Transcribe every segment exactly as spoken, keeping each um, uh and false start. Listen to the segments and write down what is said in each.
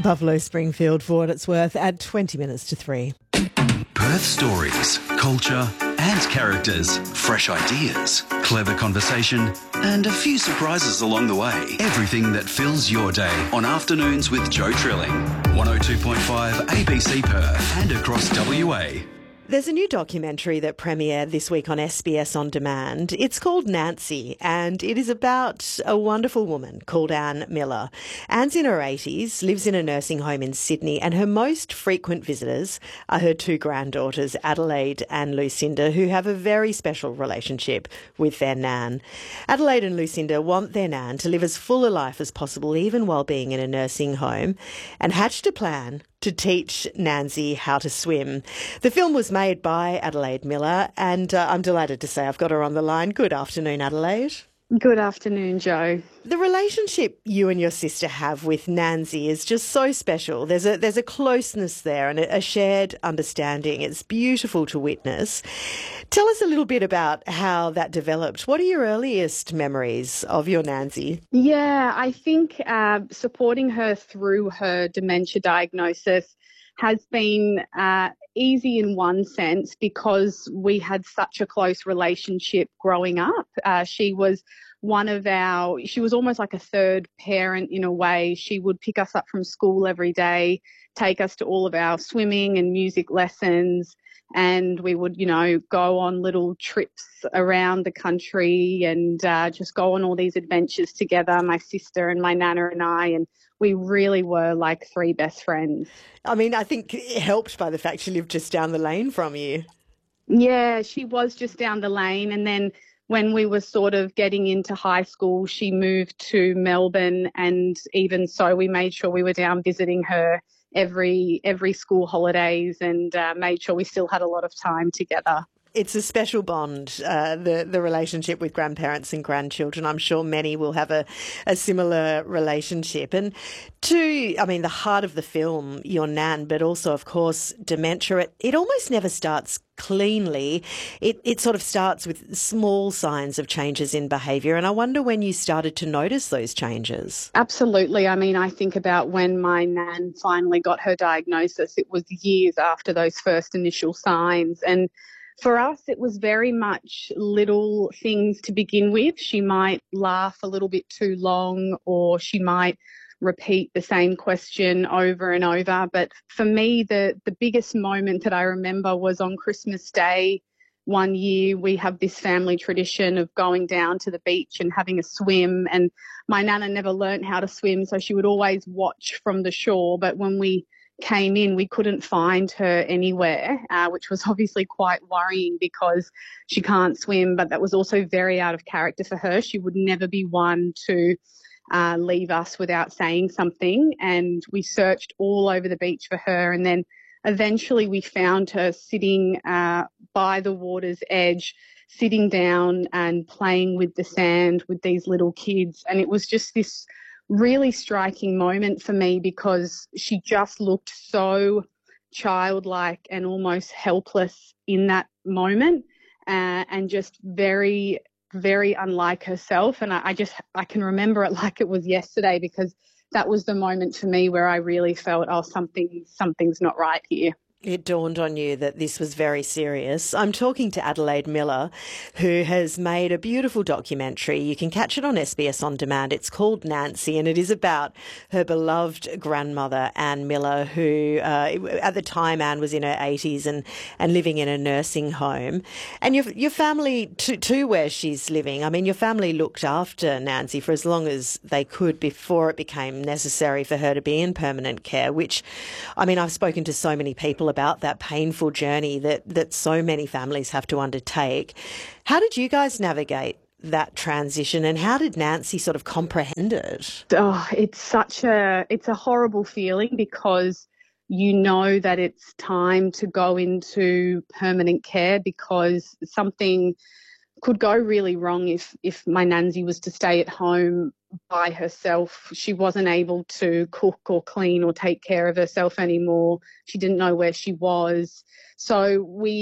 Buffalo Springfield, for what it's worth, at twenty minutes to three. Perth stories, culture and characters, fresh ideas, clever conversation and a few surprises along the way. Everything that fills your day on Afternoons with Joe Trilling. one oh two point five A B C Perth and across W A. There's a new documentary that premiered this week on S B S On Demand. It's called Nancy, and it is about a wonderful woman called Anne Miller. Anne's in her eighties, lives in a nursing home in Sydney, and her most frequent visitors are her two granddaughters, Adelaide and Lucinda, who have a very special relationship with their nan. Adelaide and Lucinda want their nan to live as full a life as possible, even while being in a nursing home, and hatched a plan to teach Nancy how to swim. The film was made by Adelaide Miller, and uh, I'm delighted to say I've got her on the line. Good afternoon, Adelaide. Good afternoon, Joe. The relationship you and your sister have with Nancy is just so special. There's a there's a closeness there and a, a shared understanding. It's beautiful to witness. Tell us a little bit about how that developed. What are your earliest memories of your Nancy? Yeah, I think uh, supporting her through her dementia diagnosis has been uh, easy in one sense because we had such a close relationship growing up. Uh, she was one of our, she was almost like a third parent in a way. She would pick us up from school every day, take us to all of our swimming and music lessons, and we would, you know, go on little trips around the country and uh, just go on all these adventures together, my sister and my nana and I, and we really were like three best friends. I mean, I think helped by the fact she lived just down the lane from you. Yeah, she was just down the lane. And then when we were sort of getting into high school, she moved to Melbourne, and even so we made sure we were down visiting her every every school holidays and uh, made sure we still had a lot of time together. It's a special bond, uh, the, the relationship with grandparents and grandchildren. I'm sure many will have a, a similar relationship. And to, I mean, the heart of the film, your nan, but also, of course, dementia, it, it almost never starts cleanly. It, it sort of starts with small signs of changes in behaviour. And I wonder when you started to notice those changes. Absolutely. I mean, I think about when my nan finally got her diagnosis, it was years after those first initial signs. And for us, it was very much little things to begin with. She might laugh a little bit too long, or she might repeat the same question over and over. But for me, the, the biggest moment that I remember was on Christmas Day. One year, we have this family tradition of going down to the beach and having a swim. And my nana never learnt how to swim, so she would always watch from the shore. But when we came in, we couldn't find her anywhere, uh, which was obviously quite worrying because she can't swim, but that was also very out of character for her. She would never be one to uh, leave us without saying something, and we searched all over the beach for her, and then eventually we found her sitting uh, by the water's edge, sitting down and playing with the sand with these little kids. And it was just this really striking moment for me because she just looked so childlike and almost helpless in that moment, uh, and just very, very unlike herself. And I, I just, I can remember it like it was yesterday because that was the moment for me where I really felt, oh, something, something's not right here. It dawned on you that this was very serious. I'm talking to Adelaide Miller, who has made a beautiful documentary. You can catch it on S B S On Demand. It's called Nancy, and it is about her beloved grandmother, Anne Miller, who uh, at the time Anne was in her eighties and, and living in a nursing home. And your, your family, too, too, where she's living, I mean, your family looked after Nancy for as long as they could before it became necessary for her to be in permanent care, which, I mean, I've spoken to so many people about that painful journey that, that so many families have to undertake. How did you guys navigate that transition, and how did Nancy sort of comprehend it? Oh, it's such a, it's a horrible feeling because you know that it's time to go into permanent care because something could go really wrong if, if my Nancy was to stay at home by herself. She wasn't able to cook or clean or take care of herself anymore. She didn't know where she was. So we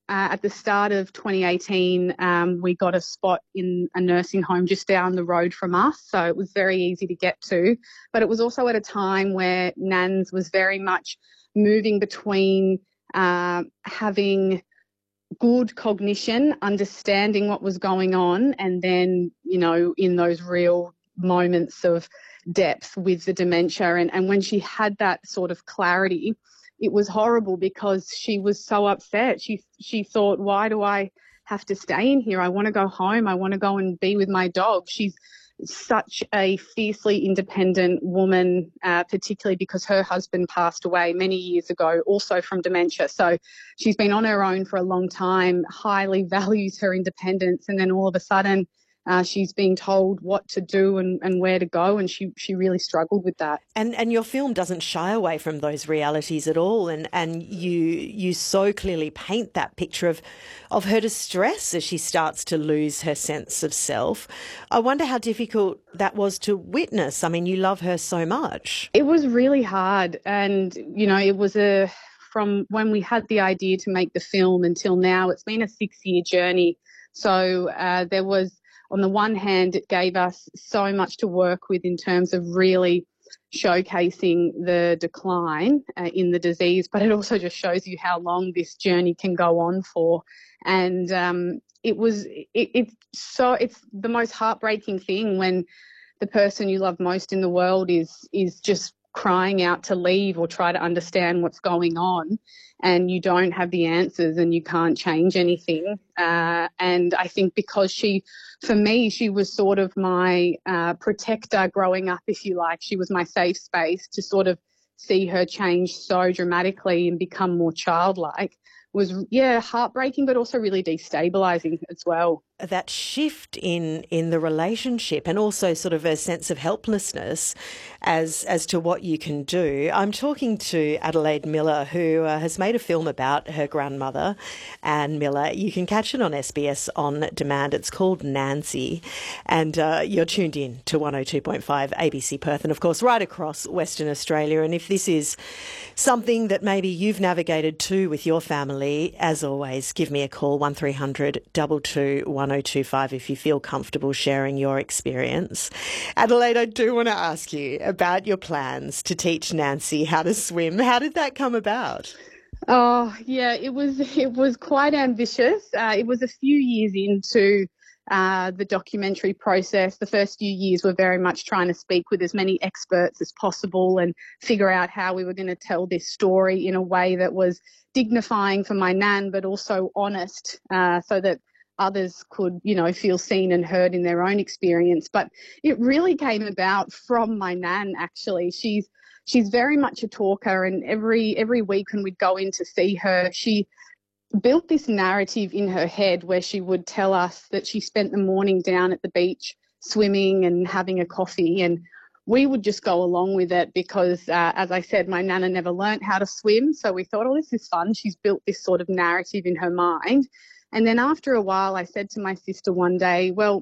uh, at the start of twenty eighteen, um, we got a spot in a nursing home just down the road from us, so it was very easy to get to. But it was also at a time where Nans was very much moving between uh, having good cognition, understanding what was going on, and then, you know, in those real moments of depth with the dementia. And, and when she had that sort of clarity, it was horrible because she was so upset. She she thought, why do I have to stay in here? I want to go home. I want to go and be with my dog. She's such a fiercely independent woman, uh, particularly because her husband passed away many years ago, also from dementia. So she's been on her own for a long time, highly values her independence, and then all of a sudden Uh, she's being told what to do and, and where to go, and she, she really struggled with that. And and your film doesn't shy away from those realities at all, and, and you you so clearly paint that picture of of her distress as she starts to lose her sense of self. I wonder how difficult that was to witness. I mean, you love her so much. It was really hard, and, you know, it was a from when we had the idea to make the film until now, it's been a six-year journey. So uh, there was, on the one hand, it gave us so much to work with in terms of really showcasing the decline uh, in the disease, but it also just shows you how long this journey can go on for. And um, it was, it, it's so, it's the most heartbreaking thing when the person you love most in the world is, is just crying out to leave or try to understand what's going on, and you don't have the answers and you can't change anything. Uh, and I think because she, for me, she was sort of my uh, protector growing up, if you like. She was my safe space. To sort of see her change so dramatically and become more childlike was, yeah, heartbreaking, but also really destabilising as well. That shift in in the relationship, and also sort of a sense of helplessness as as to what you can do. I'm talking to Adelaide Miller, who uh, has made a film about her grandmother, Anne Miller. You can catch it on S B S On Demand. It's called Nancy, and uh, you're tuned in to one oh two point five A B C Perth, and of course right across Western Australia. And if this is something that maybe you've navigated too with your family, as always, give me a call, one three hundred two two one oh two five if you feel comfortable sharing your experience. Adelaide, I do want to ask you about your plans to teach Nancy how to swim. How did that come about? Oh, yeah, it was it was quite ambitious. Uh, it was a few years into uh, the documentary process. The first few years were very much trying to speak with as many experts as possible and figure out how we were going to tell this story in a way that was dignifying for my nan, but also honest, uh, so that others could, you know, feel seen and heard in their own experience. But it really came about from my nan, actually. She's she's very much a talker, and every every week when we'd go in to see her, she built this narrative in her head where she would tell us that she spent the morning down at the beach swimming and having a coffee, and we would just go along with it because, uh, as I said, my nana never learnt how to swim, so we thought, oh, this is fun. She's built this sort of narrative in her mind. And then after a while, I said to my sister one day, well,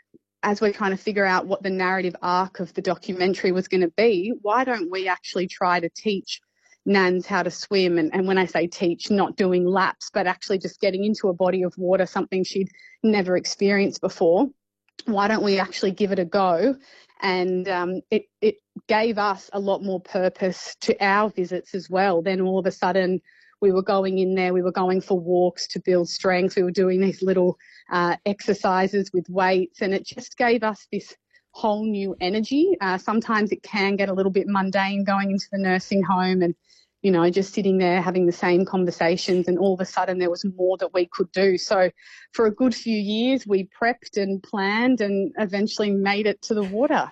as we're trying to figure out what the narrative arc of the documentary was going to be, why don't we actually try to teach Nans how to swim? And, and when I say teach, not doing laps, but actually just getting into a body of water, something she'd never experienced before. Why don't we actually give it a go? And um, it, it gave us a lot more purpose to our visits as well. Then all of a sudden, we were going in there, we were going for walks to build strength, we were doing these little uh, exercises with weights, and it just gave us this whole new energy. Uh, sometimes it can get a little bit mundane going into the nursing home and, you know, just sitting there having the same conversations, and all of a sudden there was more that we could do. So for a good few years we prepped and planned and eventually made it to the water.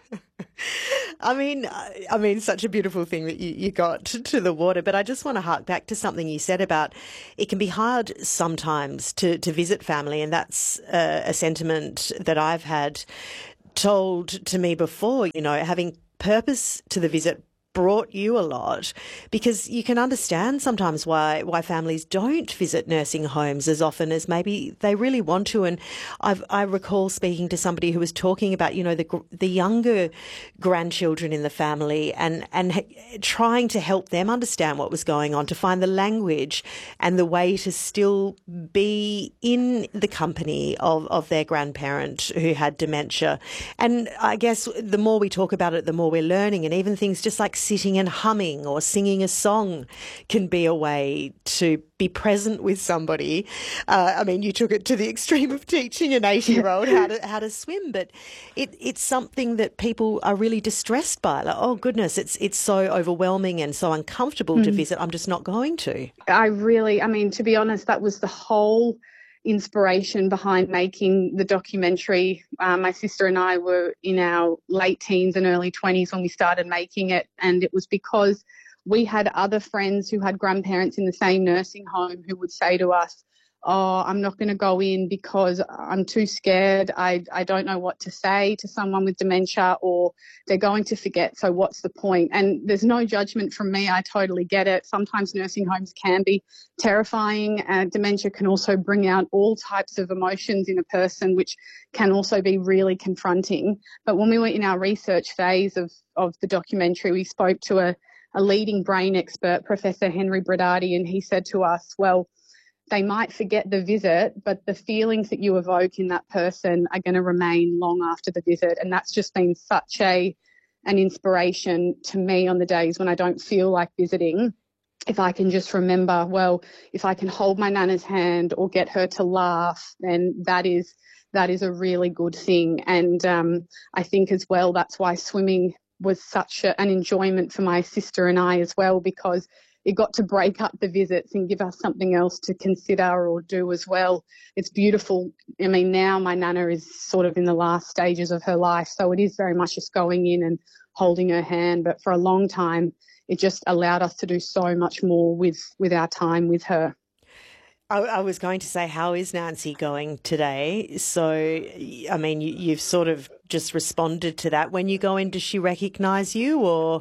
I mean, I mean, such a beautiful thing that you, you got to the water. But I just want to hark back to something you said about it can be hard sometimes to, to visit family, and that's a, a sentiment that I've had told to me before. You know, having purpose to the visit brought you a lot, because you can understand sometimes why why families don't visit nursing homes as often as maybe they really want to. And I've, I recall speaking to somebody who was talking about, you know, the the younger grandchildren in the family and and trying to help them understand what was going on, to find the language and the way to still be in the company of, of their grandparent who had dementia. And I guess the more we talk about it, the more we're learning, and even things just like sitting and humming or singing a song can be a way to be present with somebody. Uh, I mean, you took it to the extreme of teaching an eighty-year-old how to how to swim, but it, it's something that people are really distressed by. Like, oh goodness, it's it's so overwhelming and so uncomfortable mm. to visit. I'm just not going to. I really, I mean, to be honest, that was the whole inspiration behind making the documentary. Uh, my sister and I were in our late teens and early twenties when we started making it, and it was because we had other friends who had grandparents in the same nursing home who would say to us, oh, I'm not going to go in because I'm too scared. I, I don't know what to say to someone with dementia, or they're going to forget. So what's the point? And there's no judgment from me. I totally get it. Sometimes nursing homes can be terrifying. Uh, dementia can also bring out all types of emotions in a person, which can also be really confronting. But when we were in our research phase of, of the documentary, we spoke to a, a leading brain expert, Professor Henry Bradati, and he said to us, well, they might forget the visit, but the feelings that you evoke in that person are going to remain long after the visit. And that's just been such a an inspiration to me on the days when I don't feel like visiting. If I can just remember, well, if I can hold my nana's hand or get her to laugh, then that is that is a really good thing. And um, I think as well, that's why swimming was such a, an enjoyment for my sister and I as well, because it got to break up the visits and give us something else to consider or do as well. It's beautiful. I mean, now my nana is sort of in the last stages of her life, so it is very much just going in and holding her hand. But for a long time, it just allowed us to do so much more with, with our time with her. I, I was going to say, how is Nancy going today? So, I mean, you, you've sort of just responded to that. When you go in, does she recognise you or...?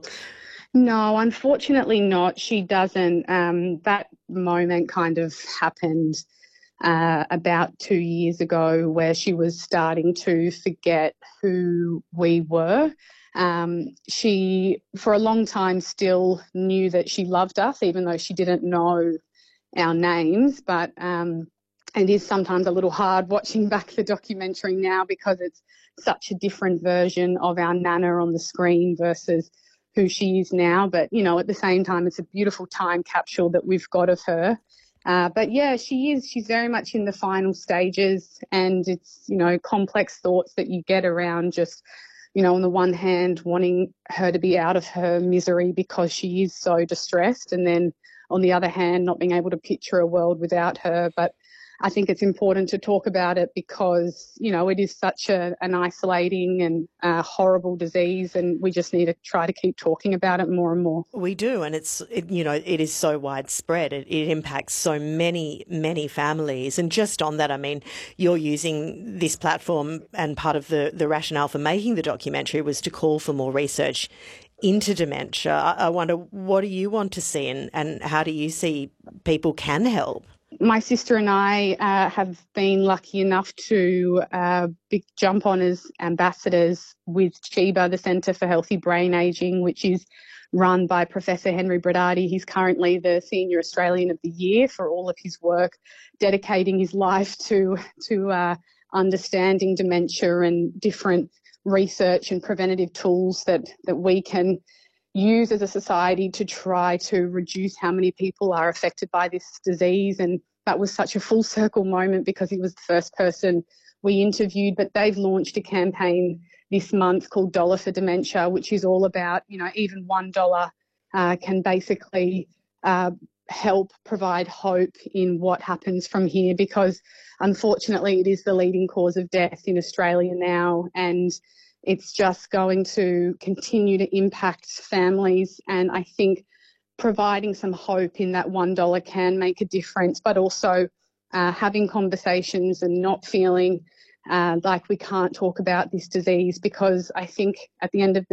No, unfortunately not. She doesn't. Um, that moment kind of happened uh, about two years ago, where she was starting to forget who we were. Um, she, for a long time, still knew that she loved us, even though she didn't know our names. But um, it is sometimes a little hard watching back the documentary now, because it's such a different version of our Nana on the screen versus who she is now. But, you know, at the same time, it's a beautiful time capsule that we've got of her. Uh, but, yeah, she is. She's very much in the final stages, and it's, you know, complex thoughts that you get around just, you know, on the one hand, wanting her to be out of her misery because she is so distressed, and then on the other hand, not being able to picture a world without her. But I think it's important to talk about it because, you know, it is such a, an isolating and uh, horrible disease, and we just need to try to keep talking about it more and more. We do, and it's, it, you know, it is so widespread. It, it impacts so many, many families. And just on that, I mean, you're using this platform, and part of the, the rationale for making the documentary was to call for more research into dementia. I, I wonder, what do you want to see, and, and how do you see people can help? My sister and I uh, have been lucky enough to uh, big jump on as ambassadors with CHEBA, the Centre for Healthy Brain Ageing, which is run by Professor Henry Bradati. He's currently the Senior Australian of the Year for all of his work, dedicating his life to, to uh, understanding dementia and different research and preventative tools that, that we can use as a society to try to reduce how many people are affected by this disease. And that was such a full circle moment because he was the first person we interviewed. But they've launched a campaign this month called Dollar for Dementia, which is all about, you know, even one dollar uh, can basically uh, help provide hope in what happens from here, because unfortunately it is the leading cause of death in Australia now, and it's just going to continue to impact families. And I think providing some hope in that one dollar can make a difference, but also uh, having conversations and not feeling uh, like we can't talk about this disease, because I think at the end of the